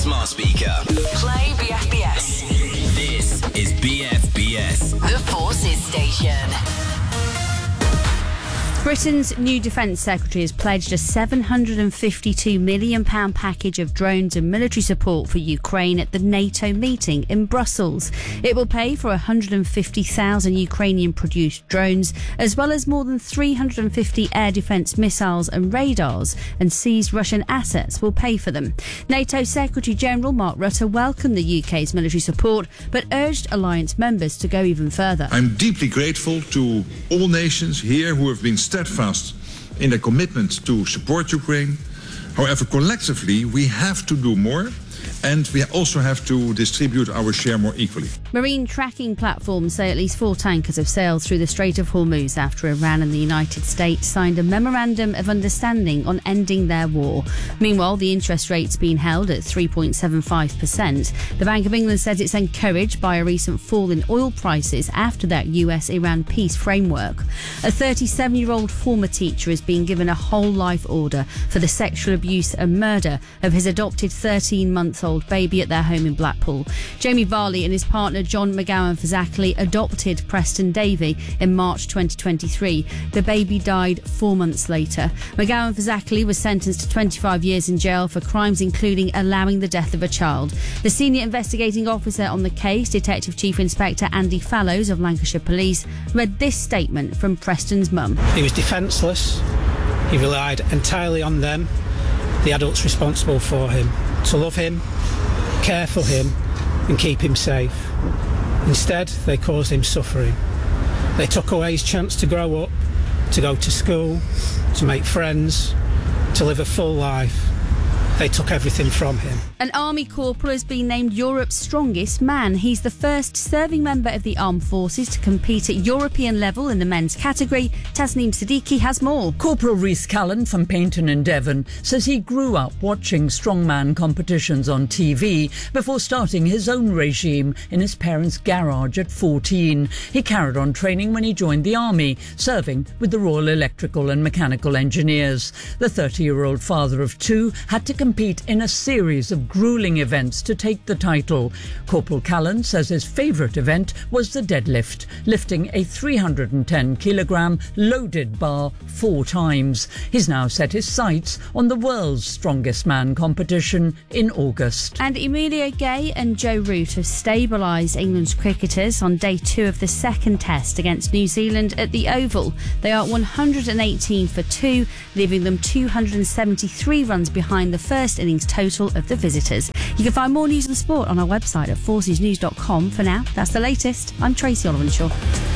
smart speaker. Play BFBS. This is BFBS. The Forces Station. Britain's new Defence Secretary has pledged a £752 million package of drones and military support for Ukraine at the NATO meeting in Brussels. It will pay for 150,000 Ukrainian-produced drones, as well as more than 350 air defence missiles and radars, and seized Russian assets will pay for them. NATO Secretary-General Mark Rutte welcomed the UK's military support, but urged alliance members to go even further. I'm deeply grateful to all nations here who have been steadfast in their commitment to support Ukraine. However, collectively, we have to do more, and we also have to distribute our share more equally. Marine tracking platforms say at least 4 tankers have sailed through the Strait of Hormuz after Iran and the United States signed a memorandum of understanding on ending their war. Meanwhile, the interest rate's been held at 3.75%. The Bank of England says it's encouraged by a recent fall in oil prices after that US-Iran peace framework. A 37-year-old former teacher has been given a whole life order for the sexual abuse and murder of his adopted 13-month-old baby at their home in Blackpool. Jamie Varley and his partner John McGowan-Fazakerley adopted Preston Davey in March 2023. The baby died 4 months later. McGowan-Fazakerley was sentenced to 25 years in jail for crimes including allowing the death of a child. The senior investigating officer on the case, Detective Chief Inspector Andy Fallows of Lancashire Police, read this statement from Preston's mum. He was defenceless. He relied entirely on them, the adults responsible for him, to love him, care for him and keep him safe. Instead, they caused him suffering. They took away his chance to grow up, to go to school, to make friends, to live a full life. They took everything from him. An army corporal has been named Europe's strongest man. He's the first serving member of the armed forces to compete at European level in the men's category. Tasneem Siddiqui has more. Corporal Rhys Callan from Paynton in Devon says he grew up watching strongman competitions on TV before starting his own regime in his parents' garage at 14. He carried on training when he joined the army, serving with the Royal Electrical and Mechanical Engineers. The 30-year-old father of 2 had to compete in a series of gruelling events to take the title. Corporal Callan says his favourite event was the deadlift, lifting a 310-kilogram loaded bar 4 times. He's now set his sights on the world's strongest man competition in August. And Emilio Gay and Joe Root have stabilised England's cricketers on day 2 of the second test against New Zealand at the Oval. They are 118 for 2, leaving them 273 runs behind the first innings total of the visitors. You can find more news and sport on our website at forcesnews.com. For now, that's the latest. I'm Tracy Olivenshaw.